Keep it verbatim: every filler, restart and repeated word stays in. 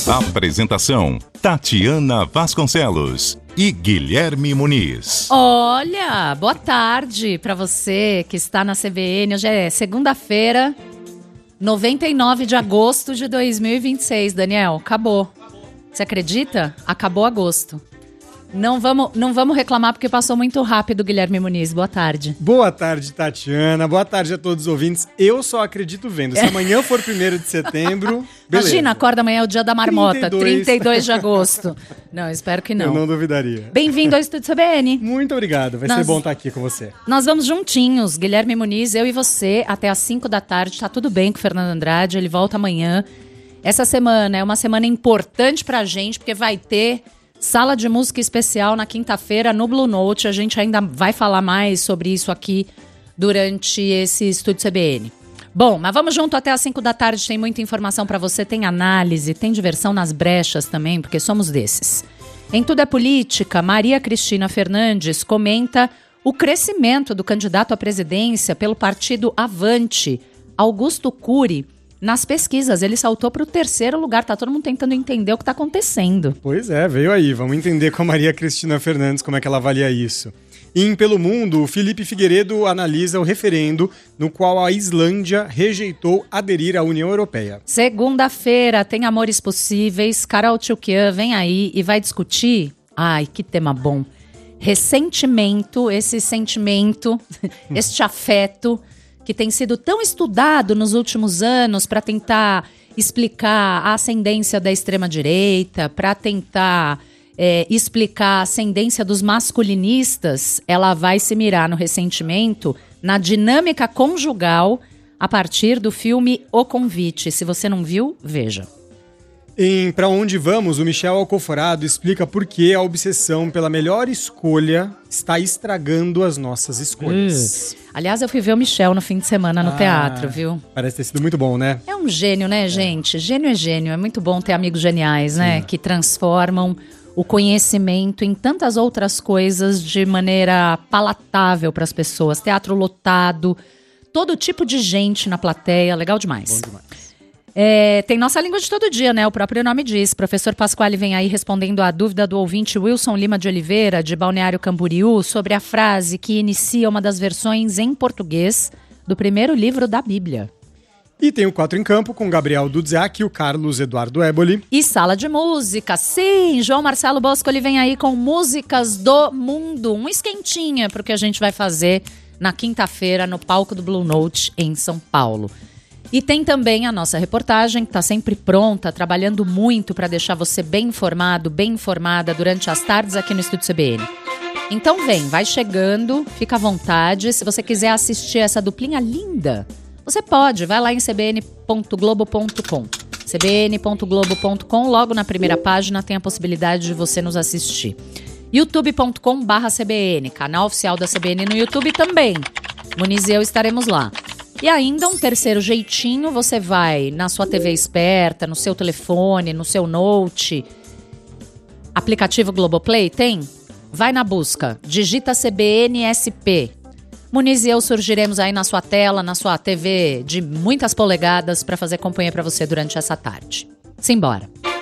Apresentação: Tatiana Vasconcelos e Guilherme Muniz. Olha, boa tarde para você que está na C B N. Hoje é segunda-feira, noventa e nove de agosto de dois mil e vinte e seis. Daniel, acabou. Você acredita? Acabou agosto. Não vamos, não vamos reclamar porque passou muito rápido, Guilherme Muniz. Boa tarde. Boa tarde, Tatiana. Boa tarde a todos os ouvintes. Eu só acredito vendo. Se amanhã for primeiro de setembro, beleza. Imagina, acorda amanhã é o dia da marmota, trinta e dois. trinta e dois de agosto. Não, espero que não. Eu não duvidaria. Bem-vindo ao Estúdio C B N. Muito obrigado. Vai Nós... ser bom estar aqui com você. Nós vamos juntinhos, Guilherme Muniz, eu e você, até às cinco da tarde. Tá tudo bem com o Fernando Andrade, ele volta amanhã. Essa semana é uma semana importante pra gente, porque vai ter sala de música especial na quinta-feira no Blue Note. A gente ainda vai falar mais sobre isso aqui durante esse Estúdio C B N. Bom, mas vamos junto até às cinco da tarde, tem muita informação pra você, tem análise, tem diversão nas brechas também, porque somos desses. Em Tudo é Política, Maria Cristina Fernandes comenta o crescimento do candidato à presidência pelo partido Avante, Augusto Cury. Nas pesquisas, ele saltou para o terceiro lugar. Tá todo mundo tentando entender o que está acontecendo. Pois é, veio aí. Vamos entender com a Maria Cristina Fernandes como é que ela avalia isso. E em Pelo Mundo, o Felipe Figueiredo analisa o referendo no qual a Islândia rejeitou aderir à União Europeia. Segunda-feira tem Amores Possíveis. Carol Tchoukian vem aí e vai discutir... Ai, que tema bom. Ressentimento, esse sentimento, este afeto... que tem sido tão estudado nos últimos anos para tentar explicar a ascendência da extrema-direita, para tentar é, explicar a ascendência dos masculinistas, ela vai se mirar no ressentimento, na dinâmica conjugal, a partir do filme O Convite. Se você não viu, veja. Em Pra Onde Vamos, o Michel Alcoforado explica por que a obsessão pela melhor escolha está estragando as nossas escolhas. Uh. Aliás, eu fui ver o Michel no fim de semana no ah, teatro, viu? Parece ter sido muito bom, né? É um gênio, né, gente? É. Gênio é gênio. É muito bom ter amigos geniais, Sim. né? Que transformam o conhecimento em tantas outras coisas de maneira palatável para as pessoas. Teatro lotado, todo tipo de gente na plateia. Legal demais. Bom demais. É, tem nossa língua de todo dia, né? O próprio nome diz. Professor Pasquale vem aí respondendo à dúvida do ouvinte Wilson Lima de Oliveira, de Balneário Camboriú, sobre a frase que inicia uma das versões em português do primeiro livro da Bíblia. E tem o Quatro em Campo com Gabriel Dudziak e o Carlos Eduardo Éboli. E Sala de Música, sim! João Marcelo Bosco, ele vem aí com músicas do mundo. Um esquentinha pro que a gente vai fazer na quinta-feira no palco do Blue Note em São Paulo. E tem também a nossa reportagem, que está sempre pronta, trabalhando muito para deixar você bem informado, bem informada durante as tardes aqui no Estúdio C B N. Então vem, vai chegando, fica à vontade. Se você quiser assistir essa duplinha linda, você pode, vai lá em c b n ponto globo ponto com. c b n ponto globo ponto com, logo na primeira página tem a possibilidade de você nos assistir. youtube ponto com barra c b n, canal oficial da C B N no YouTube também. Muniz e eu estaremos lá. E ainda um terceiro jeitinho, você vai na sua T V esperta, no seu telefone, no seu note. Aplicativo Globoplay tem? Vai na busca, digita C B N S P. Muniz e eu surgiremos aí na sua tela, na sua T V de muitas polegadas para fazer companhia para você durante essa tarde. Simbora.